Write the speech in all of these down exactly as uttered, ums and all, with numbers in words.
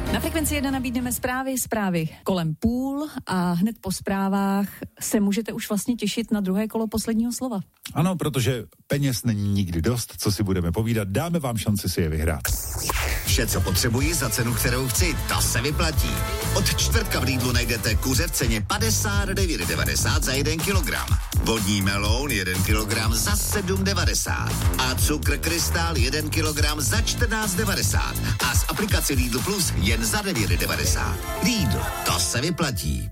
Na Frekvenci jedna nabídneme zprávy, zprávy kolem půl a hned po zprávách se můžete už vlastně těšit na druhé kolo posledního slova. Ano, protože peněz není nikdy dost, co si budeme povídat, dáme vám šanci si je vyhrát. Vše, co potřebuji za cenu, kterou chci, to se vyplatí. Od čtvrtka v Lidlu najdete kuře v ceně padesát devět devadesát za jeden kilogram. Vodní meloun jeden kilogram za sedm devadesát. A cukr krystal jeden kilogram za čtrnáct devadesát. A z aplikace Lidl Plus jen za devět devadesát. Lidl, to se vyplatí.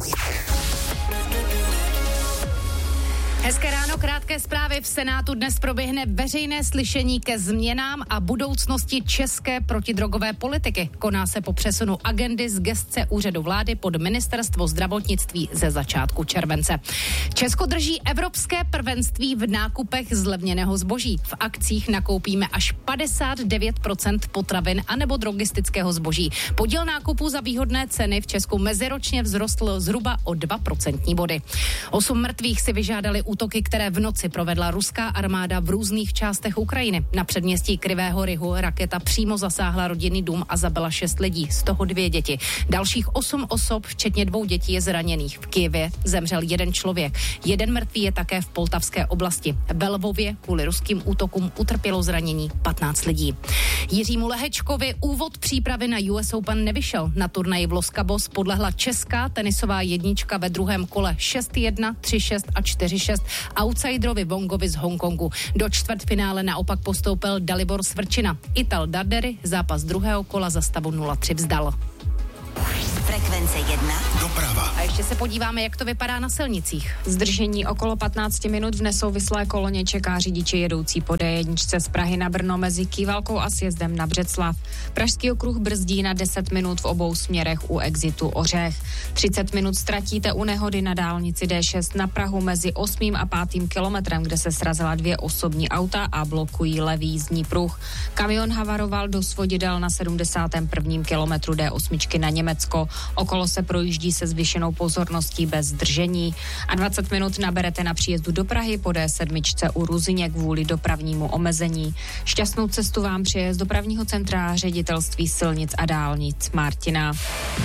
Hezké ráno, krátké zprávy. V Senátu dnes proběhne veřejné slyšení ke změnám a budoucnosti české protidrogové politiky. Koná se po přesunu agendy z gesce úřadu vlády pod ministerstvo zdravotnictví ze začátku července. Česko drží evropské prvenství v nákupech zlevněného zboží. V akcích nakoupíme až padesát devět procent potravin anebo drogistického zboží. Podíl nákupů za výhodné ceny v Česku meziročně vzrostl zhruba o dva procentní body. Osm mrtvých si vyžádali útoky, které v noci provedla ruská armáda v různých částech Ukrajiny. Na předměstí Krivého Rihu raketa přímo zasáhla rodinný dům a zabila šest lidí, z toho dvě děti. Dalších osm osob, včetně dvou dětí, je zraněných. V Kyjevě zemřel jeden člověk. Jeden mrtvý je také v Poltavské oblasti. Ve Lvově kvůli ruským útokům utrpělo zranění patnáct lidí. Jiřímu Lehečkovi úvod přípravy na U S Open nevyšel. Na turnaji v Los Cabos podlehla česká tenisová jednička ve druhém kole šest jedna, tři šest a čtyři šest outsiderovi Wongovi z Hongkongu. Do čtvrtfinále naopak postoupil Dalibor Svrčina. Ital Dardery zápas druhého kola za stavu nula tři vzdal. Frekvence jedna. Doprava. A ještě se podíváme, jak to vypadá na silnicích. Zdržení okolo patnáct minut v nesouvislé koloně čeká řidiči jedoucí po D jedna z Prahy na Brno mezi Kývalkou a sjezdem na Břeclav. Pražský okruh brzdí na deset minut v obou směrech u exitu Ořech. třicet minut ztratíte u nehody na dálnici D šest na Prahu mezi osmým a pátým kilometrem, kde se srazila dvě osobní auta a blokují levý jízdní pruh. Kamion havaroval do svodidel na sedmdesátém prvním kilometru D osm na Německo. Okolo se projíždí se zvýšenou pozorností bez zdržení a dvacet minut naberete na příjezdu do Prahy po D sedm u Ruzyně kvůli dopravnímu omezení. Šťastnou cestu vám přeje z dopravního centra Ředitelství silnic a dálnic Martina.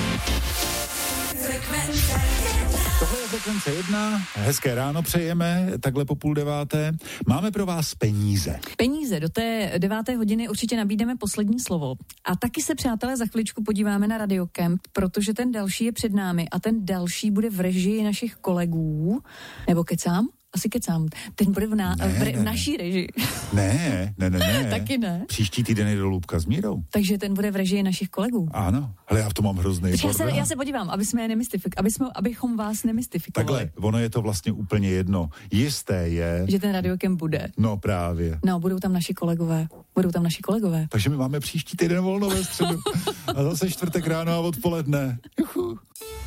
Tohle je Frekvence jedna, hezké ráno přejeme, takhle po půl deváté. Máme pro vás peníze. Peníze, do té deváté hodiny určitě nabídeme poslední slovo. A taky se, přátelé, za chviličku podíváme na Radiocamp, protože ten další je před námi a ten další bude v režii našich kolegů. Nebo kecám? Asi kecám. Ten bude v, ná, ne, v, re, v naší režii. Ne, ne, ne, ne. Taky ne. Příští týden je do Lůbka s Mírou. Takže ten bude v režii našich kolegů. Ano, ale já v tom mám hrozný já se, já se podívám, aby jsme je nemystifik, aby jsme, abychom vás nemystifikovali. Takhle, ono je to vlastně úplně jedno. Jisté je... že ten Radiocamp bude. No právě. No, budou tam naši kolegové. Budou tam naši kolegové. Takže my máme příští týden volno ve středu. A zase čtvrtek ráno a odpoledne. Juchu.